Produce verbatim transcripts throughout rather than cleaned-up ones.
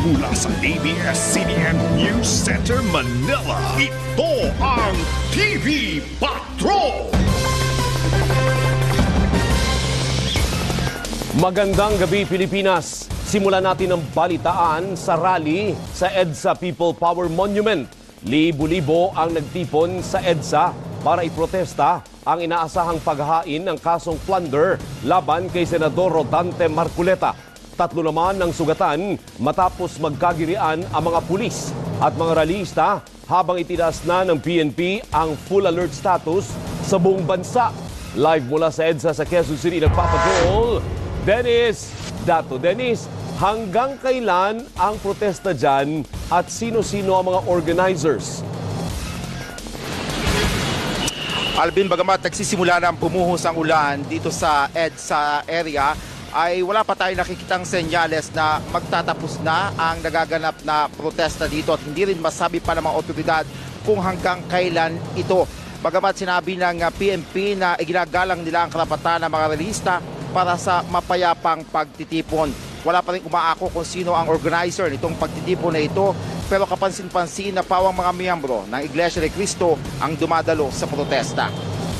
Mula sa A B S C B N News Center, Manila, ito ang T V Patrol! Magandang gabi, Pilipinas! Simulan natin ang balitaan sa rally sa EDSA People Power Monument. Libo-libo ang nagtipon sa EDSA para iprotesta ang inaasahang paghahain ng kasong plunder laban kay Senador Rodante Marcoleta. Tatlo naman ng sugatan matapos magkagirian ang mga pulis at mga ralista habang itinaas na ng P N P ang full alert status sa buong bansa. Live mula sa EDSA sa Quezon City, nagpapatrol Dennis Dato. Dennis, hanggang kailan ang protesta dyan at sino-sino ang mga organizers? Alvin, bagamat nagsisimula na ang bumuhos ang ulan dito sa EDSA area, ay wala pa tayo nakikitang senyales na magtatapos na ang nagaganap na protesta dito at hindi rin masabi pa ng mga otoridad kung hanggang kailan ito. Bagamat sinabi ng P N P na iginagalang nila ang karapatan ng mga relista para sa mapayapang pagtitipon. Wala pa rin umaako kung sino ang organizer nitong pagtitipon na ito, pero kapansin-pansin na pawang mga miyembro ng Iglesia ni Cristo ang dumadalo sa protesta.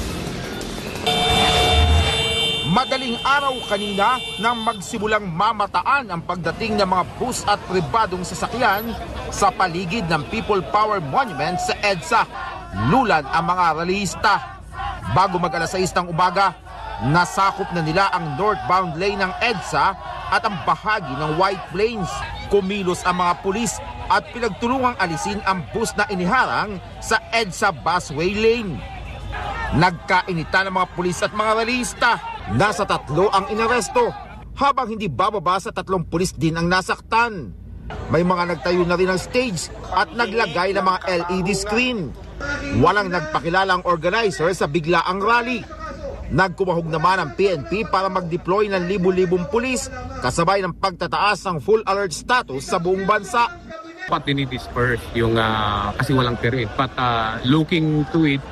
Madaling araw kanina nang magsimulang mamataan ang pagdating ng mga bus at pribadong sasakyan sa paligid ng People Power Monument sa EDSA. Lulan ang mga ralista. Bago mag alas sais ng umaga, nasakop na nila ang northbound lane ng EDSA at ang bahagi ng White Plains. Kumilos ang mga pulis at pinagtulungang alisin ang bus na iniharang sa EDSA busway lane. Nagkainitan ng mga pulis at mga ralista. Nasa tatlo ang inaresto, habang hindi bababa sa tatlong pulis din ang nasaktan. May mga nagtayo na rin ng stage at naglagay ng mga L E D screen. Walang nagpakilalang organizer sa biglaang rally. Nagkumahog naman ang P N P para mag-deploy ng libu-libong pulis kasabay ng pagtataas ng full alert status sa buong bansa. Pat dinidisperse yung uh, kasi walang period. But uh, looking to it,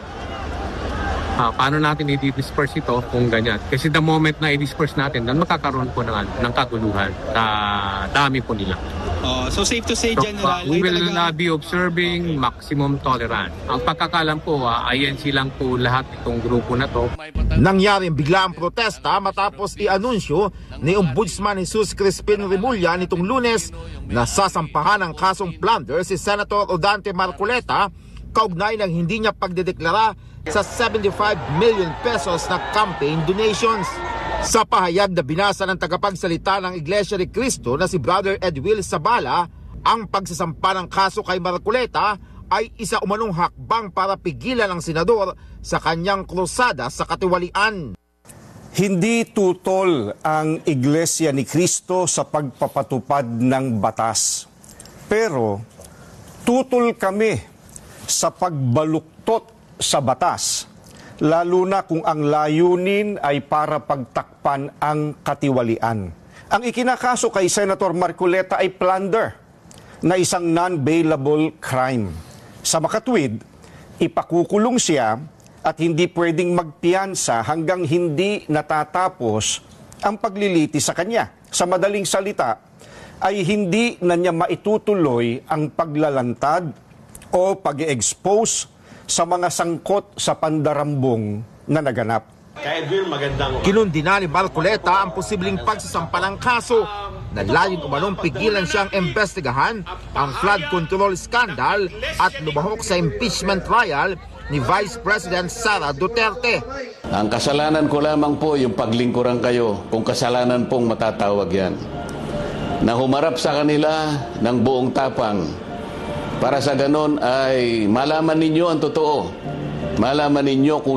Uh, paano natin i-disperse ito kung ganyan? Kasi the moment na i-disperse natin, dan magkakaroon po ng, ng kaguluhan sa dami po nila. Uh, so safe to say, so, General, uh, we will talaga... uh, be observing maximum tolerance. Ang pagkakalam po, uh, I N C lang po lahat itong grupo na to. Nangyari bigla ang protesta matapos i-anunsyo ni Ombudsman Jesus Crispin Remulla nitong Lunes na sasampahan ng kasong plunder si Senator Rodante Marcoleta kaugnay ng hindi niya pagdedeklara sa seventy-five million pesos na campaign donations. Sa pahayag na binasa ng tagapagsalita ng Iglesia ni Cristo na si Brother Edwil Sabala, ang pagsasampa ng kaso kay Marcoleta ay isa umanong hakbang para pigilan ang senador sa kanyang krusada sa katiwalian. Hindi tutol ang Iglesia ni Cristo sa pagpapatupad ng batas. Pero tutol kami sa pagbaluktot sa batas, lalo na kung ang layunin ay para pagtakpan ang katiwalian. Ang ikinakaso kay Senator Marcoleta ay plunder na isang non-bailable crime. Sa makatwid, ipakukulong siya at hindi pwedeng magpiyansa hanggang hindi natatapos ang pagliliti sa kanya. Sa madaling salita, ay hindi na niya maitutuloy ang paglalantad o pag-expose sa mga sangkot sa pandarambong na naganap. Kinundina ni Marcoleta ang posibleng pagsasampa ng kaso na layon umanong pigilan siyang imbestigahan ang flood control scandal at lumahok sa impeachment trial ni Vice President Sara Duterte. Ang kasalanan ko lamang po yung paglingkuran kayo, kung kasalanan pong matatawag yan, na humarap sa kanila ng buong tapang. Para sa ganon ay malaman ninyo ang totoo. Malaman ninyo kung